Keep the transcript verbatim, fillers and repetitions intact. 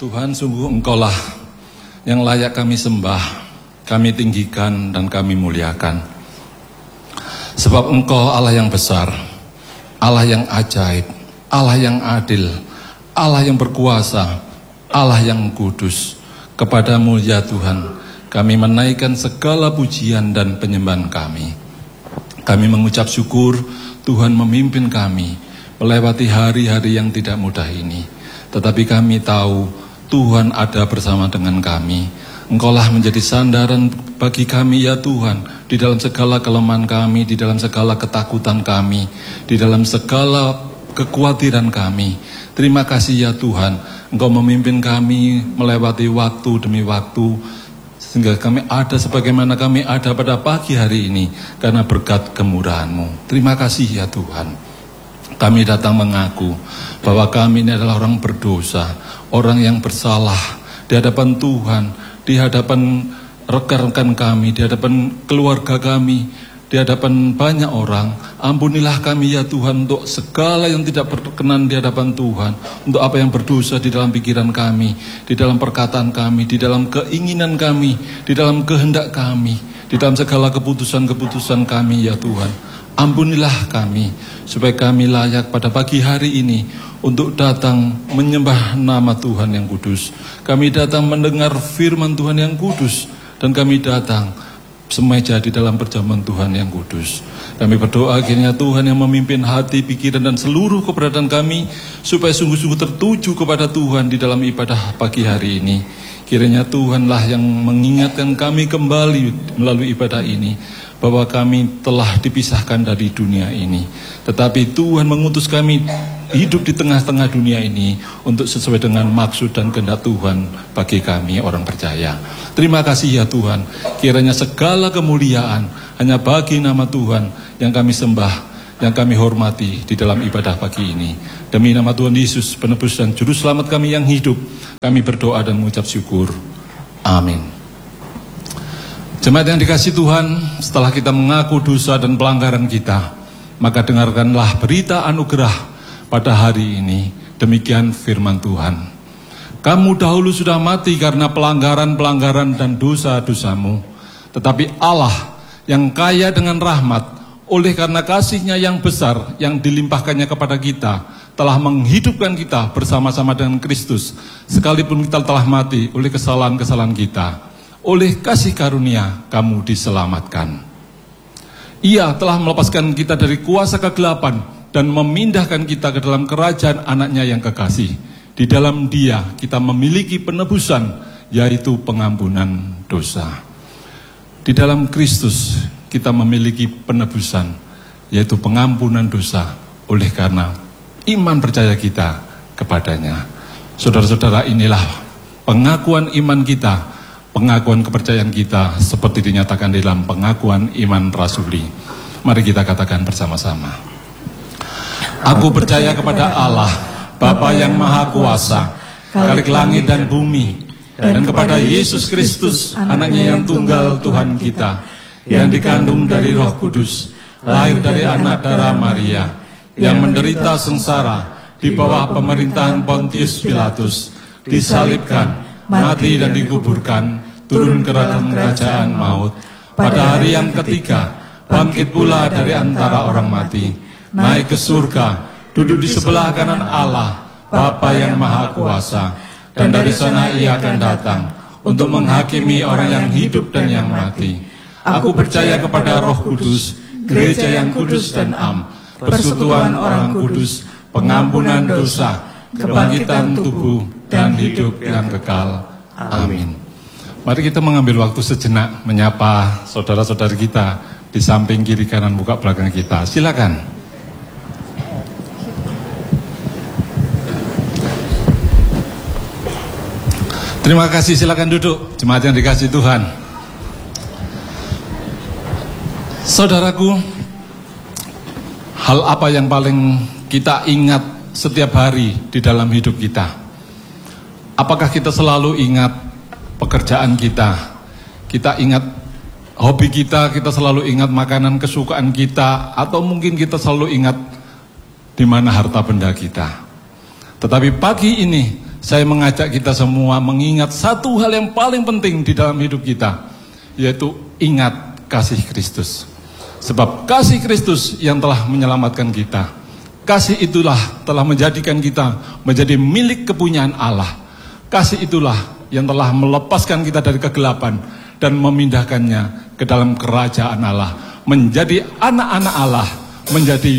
Tuhan, sungguh Engkaulah yang layak kami sembah, kami tinggikan dan kami muliakan. Sebab Engkau Allah yang besar, Allah yang ajaib, Allah yang adil, Allah yang berkuasa, Allah yang kudus. Kepadamu ya Tuhan, kami menaikkan segala pujian dan penyembahan kami. Kami mengucap syukur Tuhan memimpin kami melewati hari-hari yang tidak mudah ini. Tetapi kami tahu Tuhan ada bersama dengan kami. Engkaulah menjadi sandaran bagi kami ya Tuhan, di dalam segala kelemahan kami, di dalam segala ketakutan kami, di dalam segala kekhawatiran kami. Terima kasih ya Tuhan, Engkau memimpin kami melewati waktu demi waktu, sehingga kami ada sebagaimana kami ada pada pagi hari ini, karena berkat kemurahan-Mu. Terima kasih ya Tuhan. Kami datang mengaku bahwa kami ini adalah orang berdosa, orang yang bersalah di hadapan Tuhan, di hadapan rekan-rekan kami, di hadapan keluarga kami, di hadapan banyak orang. Ampunilah kami ya Tuhan untuk segala yang tidak berkenan di hadapan Tuhan, untuk apa yang berdosa di dalam pikiran kami, di dalam perkataan kami, di dalam keinginan kami, di dalam kehendak kami, di dalam segala keputusan-keputusan kami ya Tuhan. Ampunilah kami, supaya kami layak pada pagi hari ini untuk datang menyembah nama Tuhan yang kudus. Kami datang mendengar firman Tuhan yang kudus, dan kami datang semeja di dalam perjamuan Tuhan yang kudus. Kami berdoa akhirnya Tuhan yang memimpin hati, pikiran dan seluruh keberadaan kami, supaya sungguh-sungguh tertuju kepada Tuhan di dalam ibadah pagi hari ini. Kiranya Tuhanlah yang mengingatkan kami kembali melalui ibadah ini, bahwa kami telah dipisahkan dari dunia ini, tetapi Tuhan mengutus kami hidup di tengah-tengah dunia ini untuk sesuai dengan maksud dan kehendak Tuhan bagi kami orang percaya. Terima kasih ya Tuhan, kiranya segala kemuliaan hanya bagi nama Tuhan yang kami sembah, yang kami hormati di dalam ibadah pagi ini. Demi nama Tuhan Yesus, penebus dan juru selamat kami yang hidup, kami berdoa dan mengucap syukur. Amin. Jemaat yang dikasihi Tuhan, setelah kita mengaku dosa dan pelanggaran kita, maka dengarkanlah berita anugerah pada hari ini. Demikian firman Tuhan. Kamu dahulu sudah mati karena pelanggaran-pelanggaran dan dosa-dosamu, tetapi Allah yang kaya dengan rahmat, oleh karena kasih-Nya yang besar yang dilimpahkannya kepada kita, telah menghidupkan kita bersama-sama dengan Kristus, sekalipun kita telah mati oleh kesalahan-kesalahan kita. Oleh kasih karunia kamu diselamatkan. Ia telah melepaskan kita dari kuasa kegelapan dan memindahkan kita ke dalam kerajaan anaknya yang kekasih. Di dalam Dia kita memiliki penebusan, yaitu pengampunan dosa. Di dalam Kristus kita memiliki penebusan, yaitu pengampunan dosa, oleh karena iman percaya kita kepadanya. Saudara-saudara, inilah pengakuan iman kita, pengakuan kepercayaan kita seperti dinyatakan dalam pengakuan iman rasuli. Mari kita katakan bersama-sama. Aku percaya kepada Allah, Bapa yang Maha Kuasa, Khalik langit dan bumi, dan kepada Yesus Kristus, anaknya yang tunggal Tuhan kita, yang dikandung dari Roh Kudus, lahir dari anak darah Maria, yang menderita sengsara di bawah pemerintahan Pontius Pilatus, disalibkan, mati dan dikuburkan, turun ke dalam kerajaan maut. Pada hari yang ketiga, bangkit pula dari antara orang mati, naik ke surga, duduk di sebelah kanan Allah, Bapa yang Maha Kuasa, dan dari sana Ia akan datang untuk menghakimi orang yang hidup dan yang mati. Aku percaya kepada Roh Kudus, gereja yang kudus dan am, persekutuan orang kudus, pengampunan dosa, kebangkitan tubuh, dan hidup yang kekal. Amin. Mari kita mengambil waktu sejenak menyapa saudara-saudari kita di samping kiri kanan muka belakang kita. Silakan. Terima kasih, silakan duduk. Jemaat yang dikasihi Tuhan. Saudaraku, hal apa yang paling kita ingat setiap hari di dalam hidup kita? Apakah kita selalu ingat pekerjaan kita, kita ingat hobi kita, kita selalu ingat makanan kesukaan kita, atau mungkin kita selalu ingat di mana harta benda kita? Tetapi pagi ini saya mengajak kita semua mengingat satu hal yang paling penting di dalam hidup kita, yaitu ingat kasih Kristus. Sebab kasih Kristus yang telah menyelamatkan kita. Kasih itulah telah menjadikan kita menjadi milik kepunyaan Allah. Kasih itulah yang telah melepaskan kita dari kegelapan dan memindahkannya ke dalam kerajaan Allah, menjadi anak-anak Allah, menjadi